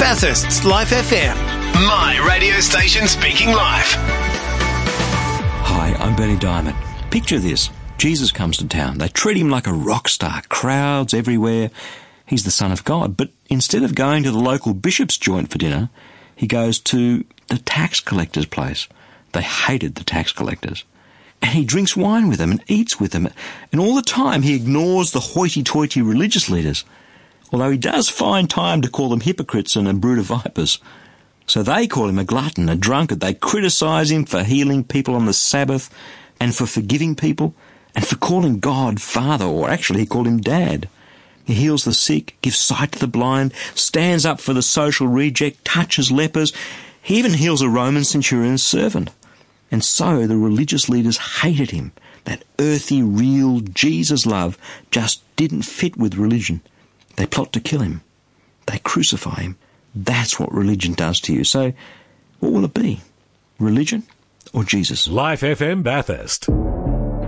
Bathurst's Life FM. My radio station speaking live. Hi, I'm Bernie Diamond. Picture this. Jesus comes to town. They treat him like a rock star. Crowds everywhere. He's the Son of God. But instead of going to the local bishop's joint for dinner, he goes to the tax collector's place. They hated the tax collectors. And he drinks wine with them and eats with them. And all the time he ignores the hoity-toity religious leaders. Although he does find time to call them hypocrites and a brood of vipers. So they call him a glutton, a drunkard. They criticise him for healing people on the Sabbath and for forgiving people and for calling God Father, or actually he called him Dad. He heals the sick, gives sight to the blind, stands up for the social reject, touches lepers. He even heals a Roman centurion's servant. And so the religious leaders hated him. That earthy, real Jesus love just didn't fit with religion. They plot to kill him. They crucify him. That's what religion does to you. So what will it be? Religion or Jesus? Life FM Bathurst.